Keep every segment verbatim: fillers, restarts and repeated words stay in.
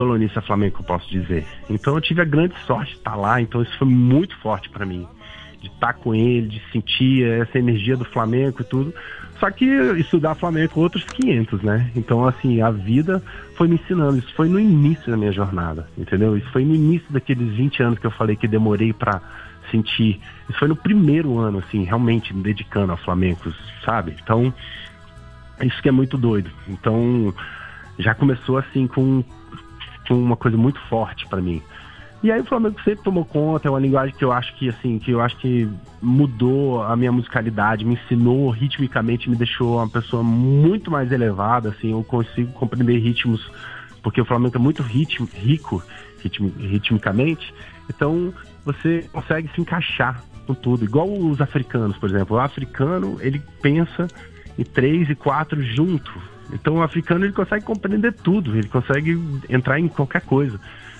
violonista flamenco, eu posso dizer. Então eu tive a grande sorte de estar lá, então isso foi muito forte para mim. De estar com ele, de sentir essa energia do flamenco e tudo. Só que estudar flamenco outros quinhentos, né? Então, assim, a vida foi me ensinando. Isso foi no início da minha jornada, entendeu? Isso foi no início daqueles vinte anos que eu falei que demorei pra sentir. Isso foi no primeiro ano, assim, realmente me dedicando ao flamenco, sabe? Então, isso que é muito doido. Então, já começou, assim, com, com uma coisa muito forte pra mim. E aí o Flamengo sempre tomou conta, é uma linguagem que eu acho que, assim, que eu acho que mudou a minha musicalidade, me ensinou ritmicamente, me deixou uma pessoa muito mais elevada, assim, eu consigo compreender ritmos, porque o Flamengo é muito ritmo, rico ritmi, ritmicamente, então você consegue se encaixar com tudo, igual os africanos, por exemplo. O africano, ele pensa em três e quatro junto, então o africano ele consegue compreender tudo, ele consegue entrar em qualquer coisa.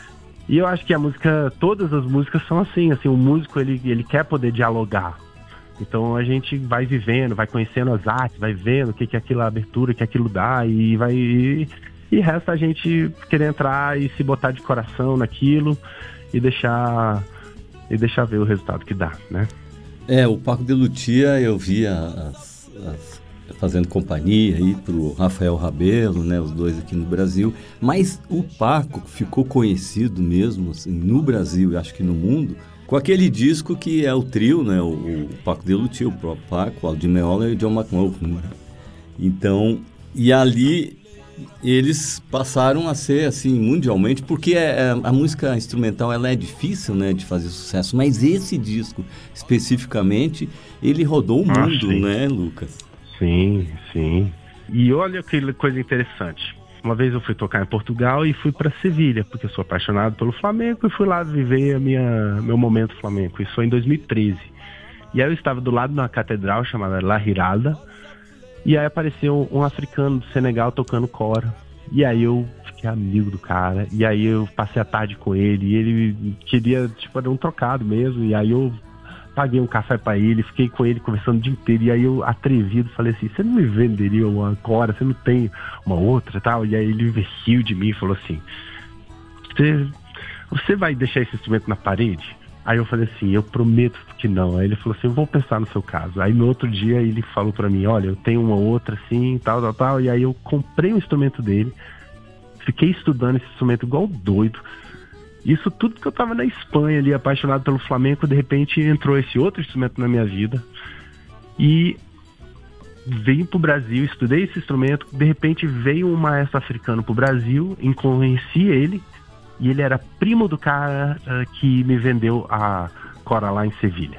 E eu acho que a música, todas as músicas são assim, assim, o músico ele, ele quer poder dialogar. Então a gente vai vivendo, vai conhecendo as artes, vai vendo o que que é aquilo, a abertura, o que aquilo dá, e vai e, e resta a gente querer entrar e se botar de coração naquilo e deixar e deixar ver o resultado que dá, né? É, o Paco de Lucia eu via as, as fazendo companhia aí pro Rafael Rabelo, né, os dois aqui no Brasil, mas o Paco ficou conhecido mesmo assim, no Brasil e acho que no mundo, com aquele disco que é o trio, né, o, o Paco de Lucia, o próprio Paco, o Aldi Meola e o John McLaughlin, né? Então, e ali eles passaram a ser assim mundialmente, porque é, a música instrumental ela é difícil, né, de fazer sucesso, mas esse disco especificamente ele rodou o mundo, ah, né, Lucas? Sim, sim. E olha que coisa interessante. Uma vez eu fui tocar em Portugal e fui para Sevilha, porque eu sou apaixonado pelo flamenco e fui lá viver a minha, meu momento flamenco. Isso foi em dois mil e treze. E aí eu estava do lado de uma catedral chamada La Giralda, e aí apareceu um africano do Senegal tocando cora. E aí eu fiquei amigo do cara, e aí eu passei a tarde com ele, e ele queria, tipo, dar um trocado mesmo, e aí eu paguei um café pra ele, fiquei com ele conversando o dia inteiro, e aí eu, atrevido, falei assim, você não me venderia uma cora, você não tem uma outra e tal? E aí ele riu de mim e falou assim, você, você vai deixar esse instrumento na parede? Aí eu falei assim, eu prometo que não. Aí ele falou assim, eu vou pensar no seu caso. Aí no outro dia ele falou pra mim, olha, eu tenho uma outra assim, tal, tal, tal, e aí eu comprei o instrumento dele, fiquei estudando esse instrumento igual doido. Isso tudo porque eu tava na Espanha ali, apaixonado pelo flamenco, de repente entrou esse outro instrumento na minha vida. E vim pro Brasil, estudei esse instrumento, de repente veio um maestro africano pro Brasil, conheci ele, e ele era primo do cara uh, que me vendeu a cora lá em Sevilha.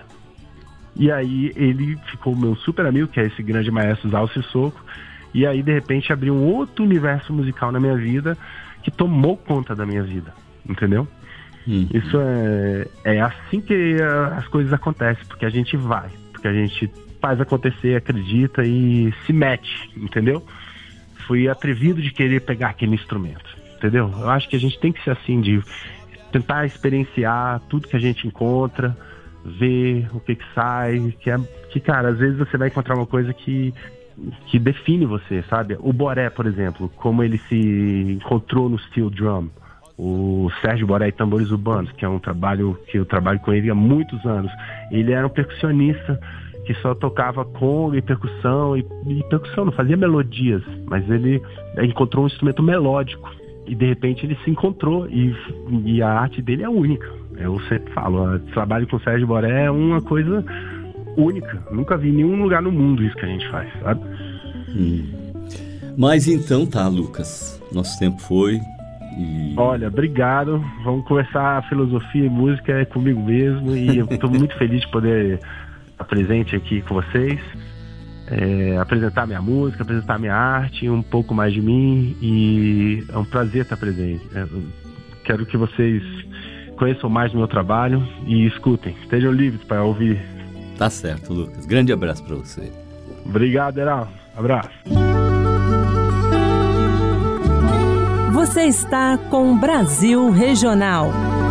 E aí ele ficou meu super amigo, que é esse grande maestro Zal Sissoko, e aí de repente abriu um outro universo musical na minha vida, que tomou conta da minha vida. Entendeu? Uhum. Isso é, é assim que uh, as coisas acontecem, porque a gente vai, porque a gente faz acontecer, acredita e se mete, entendeu? Fui atrevido de querer pegar aquele instrumento, entendeu? Eu acho que a gente tem que ser assim, de tentar experienciar tudo que a gente encontra, ver o que que sai, que, é, que cara, às vezes você vai encontrar uma coisa que que define você, sabe? O Boré, por exemplo, como ele se encontrou no steel drum. O Sérgio Boré e Tambores Urbanos, que é um trabalho que eu trabalho com ele há muitos anos. Ele era um percussionista que só tocava conga e percussão, e, e percussão, não fazia melodias, mas ele encontrou um instrumento melódico, e de repente ele se encontrou, e, e a arte dele é única. Eu sempre falo, o trabalho com o Sérgio Boré é uma coisa única. Nunca vi em nenhum lugar no mundo isso que a gente faz, sabe? Hum. Mas então tá, Lucas, nosso tempo foi. E... Olha, obrigado. Vamos conversar filosofia e música é comigo mesmo. E eu estou muito feliz de poder estar presente aqui com vocês, é, apresentar minha música, apresentar minha arte, um pouco mais de mim. E é um prazer estar presente. Eu quero que vocês conheçam mais do meu trabalho e escutem. Estejam livres para ouvir. Tá certo, Lucas. Grande abraço para você. Obrigado, Heraldo. Abraço. Você está com Brasil Regional.